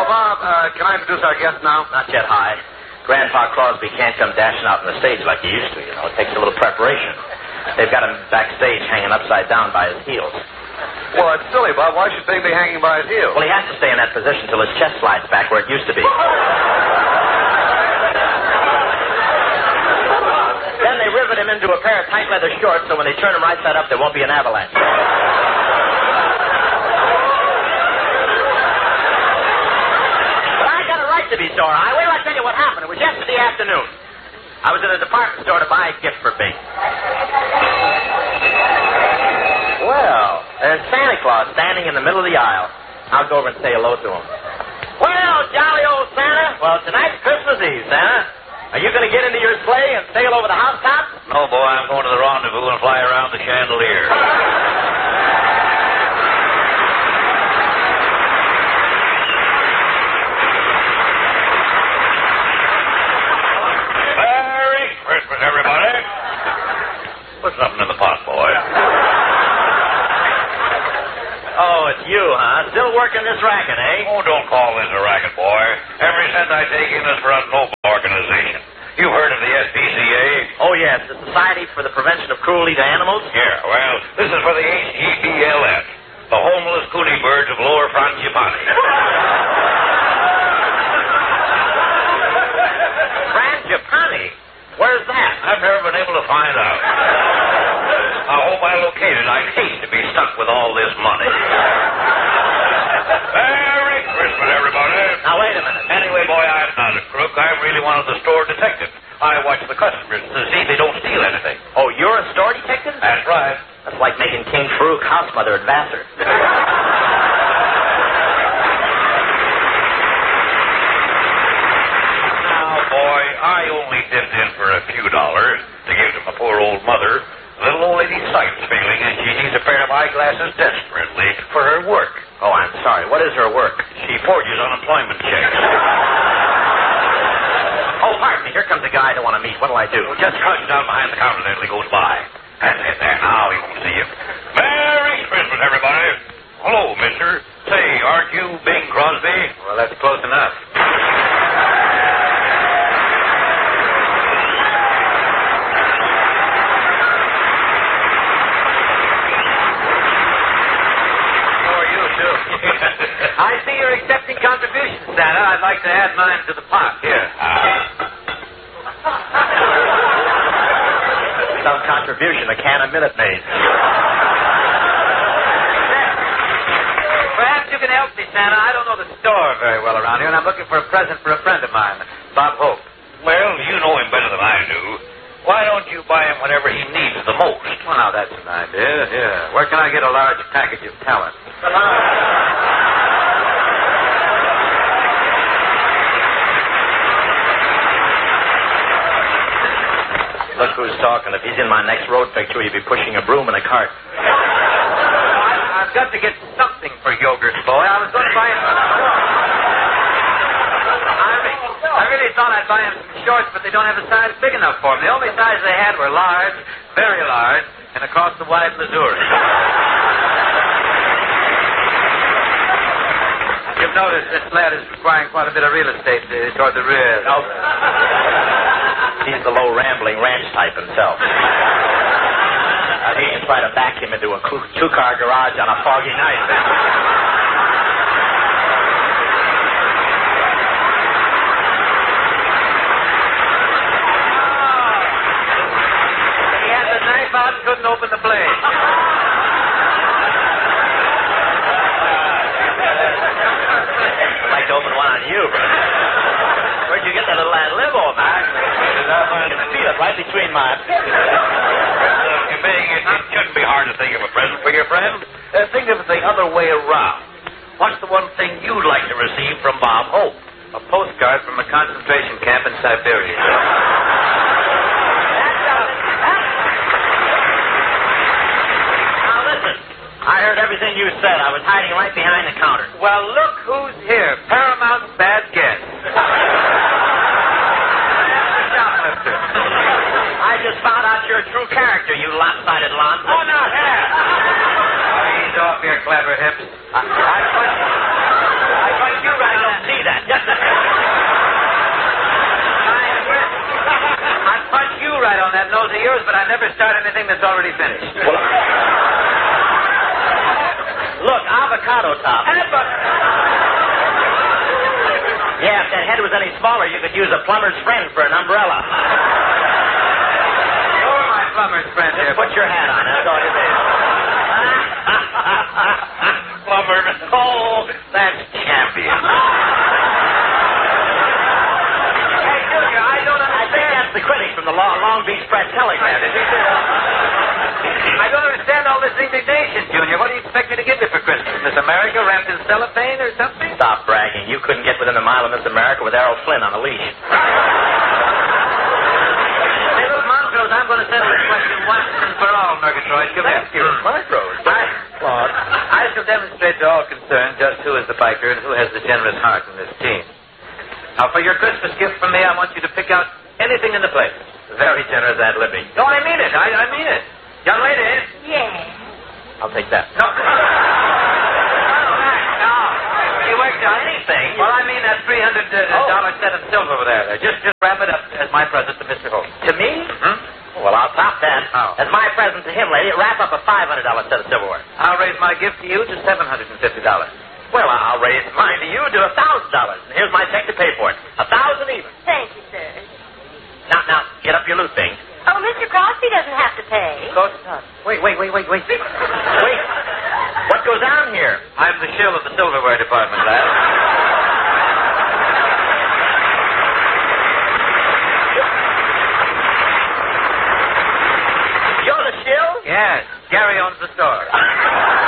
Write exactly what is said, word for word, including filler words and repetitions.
Hello, Bob. Uh, can I introduce our guest now? Not yet, Hi. Grandpa Crosby can't come dashing out on the stage like he used to, you know. It takes a little preparation. They've got him backstage hanging upside down by his heels. Well, it's silly, Bob. Why should they be hanging by his heels? Well, he has to stay in that position till his chest slides back where it used to be. Then they rivet him into a pair of tight leather shorts so when they turn him right side up, there won't be an avalanche. But I got a right to be sore. I wait till I tell you what happened. It was yesterday afternoon. I was in a department store to buy a gift for Bing. Well, there's Santa Claus standing in the middle of the aisle. I'll go over and say hello to him. Well, jolly old Santa. Well, tonight's Christmas Eve, Santa. Are you going to get into your sleigh and sail over the housetop? No, boy, I'm going to the rendezvous and fly around the chandelier. Merry Christmas, everybody. Put something in the pot, boy. Oh, it's you, huh? Still working this racket, eh? Oh, don't call this a racket, boy. Every cent I take in is for a noble organization. You've heard of the S P C A? Oh, yes, the Society for the Prevention of Cruelty to Animals. Yeah, well, this is for the H G B L F, the homeless cootie birds of Lower Frangipani. Frangipani? Where's that? I've never been able to find out. I hope I locate it. I'd hate to be stuck with all this money. Merry Christmas, everybody. Now, wait a minute. Anyway, boy, I'm not a crook. I'm really one of the store detectives. I watch the customers to see they don't steal anything. Oh, you're a store detective? That's right. That's like making King Farouk house mother at Vassar. Now, boy, I only dipped in for a few dollars to give to my poor old mother. The little old lady's sight's failing, and she needs a pair of eyeglasses desperately for her work. Oh, I'm sorry. What is her work? She forges unemployment checks. Oh, pardon me. Here comes a guy I don't want to meet. What'll I do? Well, just crouch down behind the counter there till he goes by. That's it there. Now he won't see you. Merry Christmas, everybody. Hello, mister. Say, aren't you Bing Crosby? Well, that's close enough. I see you're accepting contributions, Santa. I'd like to add mine to the pot. Here. Some contribution, a can of Minute Maid. Perhaps you can help me, Santa. I don't know the store very well around here, and I'm looking for a present for a friend of mine, Bob Hope. Well, you know him better than I do. Why don't you buy him whatever he needs the most? Well, now, that's an idea. Yeah. Where can I get a large package of talent? Look who's talking. If he's in my next road picture, he'd be pushing a broom in a cart. I, I've got to get something for Yogurt Boy. I was going to buy him some shorts. I, mean, I really thought I'd buy him some shorts, but they don't have a size big enough for him. The only size they had were large, very large, and across the wide Missouri. You've noticed this lad is requiring quite a bit of real estate uh, toward the rear. No. He's the low, rambling ranch type himself. I think he's trying to back him into a two-car garage on a foggy night. He had the knife out, couldn't open the blade. I'd like to open one on you, but where'd you get that little ad lib on, man? I can feel it right between my... Uh, Bing, it, it shouldn't be hard to think of a present for your friend. Uh, think of it the other way around. What's the one thing you'd like to receive from Bob Hope? A postcard from a concentration camp in Siberia. Now, listen. I heard everything you said. I was hiding right behind the counter. Well, look who's here. Paramount's bad guest. I just found out your true character, you lopsided lon. Oh, no, here. Oh, ease off your clever hips. I, I, I, I, you right. I don't see those are yours, but I never start anything that's already finished. Well, look, avocado top. Yeah, if that head was any smaller, you could use a plumber's friend for an umbrella. You're my plumber's friend here. Put your hat on, that's all you need. Plumber. Oh, that's champion. Hey, Junior, I don't I think understand. that's the critic from the Long, Long Beach Press Telegram. I don't understand all this indignation, Junior. What do you expect me to give you for Christmas? Miss America wrapped in cellophane or something? Stop bragging. You couldn't get within a mile of Miss America with Errol Flynn on a leash. Hey, look, Montrose, I'm going to settle this question once and for all, Murgatroyd. Come here. Thank you, Montrose. I, Claude, I shall demonstrate to all concerned just who is the piker and who has the generous heart in this team. Now, for your Christmas gift from me, I want you to pick out anything in the place. Very generous ad libbing. No, I mean it. I, I mean it. Young lady. Yes. I'll take that. No. No. You worked on Anything. Well, I mean that three hundred dollars set of silver over there. Just, just wrap it up as my present to Mister Holmes. To me? Hmm? Well, I'll top that. Oh. As my present to him, lady, wrap up a five hundred dollars set of silverware. I'll raise my gift to you to seven hundred fifty dollars. Well, I'll raise mine to you to a thousand dollars. And here's my check to pay for it. A thousand even. Thank you, sir. Now, now, get up your loot thing. Oh, Mister Crosby doesn't have to pay. Of course not. Wait, wait, wait, wait, wait. Wait. What goes on here? I'm the shill of the silverware department, lad. You're the shill? Yes, Gary owns the store.